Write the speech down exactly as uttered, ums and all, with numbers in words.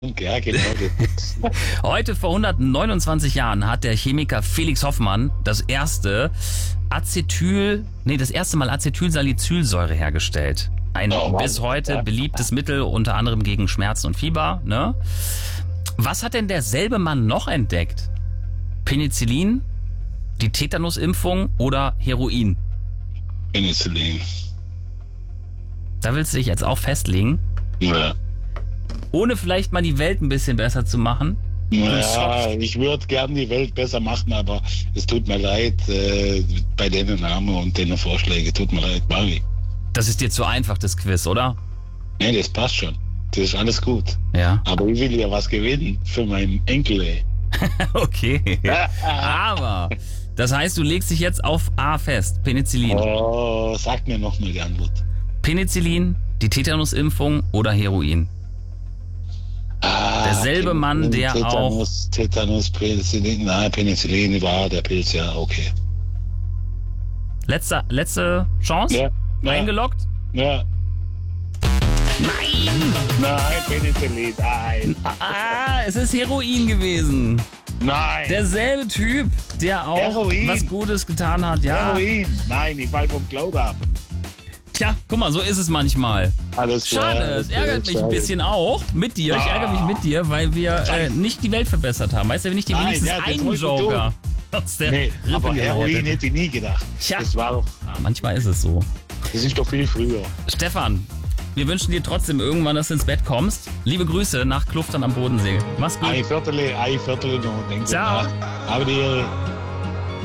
Ja, genau. Das. Heute vor hundertneunundzwanzig Jahren hat der Chemiker Felix Hoffmann das erste Acetyl, nee, das erste Mal Acetylsalicylsäure hergestellt. Ein Oh, bis Mann. heute Ja. beliebtes Mittel, unter anderem gegen Schmerzen und Fieber. Ne? Was hat denn derselbe Mann noch entdeckt? Penicillin, die Tetanusimpfung oder Heroin? Penicillin. Da willst du dich jetzt auch festlegen, Ja. ohne vielleicht mal die Welt ein bisschen besser zu machen? Ja, ich würde gern die Welt besser machen, aber es tut mir leid, äh, bei den Namen und den Vorschlägen, tut mir leid, Mari. Das ist dir zu einfach, das Quiz, oder? Nee, das passt schon. Das ist alles gut. Ja. Aber ich will ja was gewinnen für meinen Enkel. Ey. Okay. Aber, das heißt, du legst dich jetzt auf A fest. Penicillin. Oh, sag mir noch mal die Antwort. Penicillin, die Tetanusimpfung oder Heroin? Ah, Derselbe Mann, der Tetanus, Tetanus, Penicillin, nein, Penicillin war der Pilz, ja, okay. Letzte, letzte Chance? Ja, ja, Eingeloggt? ja. Nein! Nein, Penicillin, nein, Ah, es ist Heroin gewesen. nein. Derselbe Typ, der auch Heroin. was Gutes getan hat. Ja. Heroin, nein, ich fall vom Glauben ab. Tja, guck mal, so ist es manchmal. Alles klar. Schade, es ärgert mich ein bisschen auch mit dir. Ich Ah. ärgere mich mit dir, weil wir äh, nicht die Welt verbessert haben. Weißt du, wenn nicht die Nein, wenigstens ja, das einen wolltest du Joker aus der Nee, Rippe aber gehauen Heroin hätte. hätte ich nie gedacht. Tja. Das war doch, Ah, manchmal ist es so. das ist doch viel früher. Stefan, wir wünschen dir trotzdem irgendwann, dass du ins Bett kommst. Liebe Grüße nach Kluftern am Bodensee. Mach's gut. Ein Viertel, ein Viertel noch, denke ich. Ciao. Aber die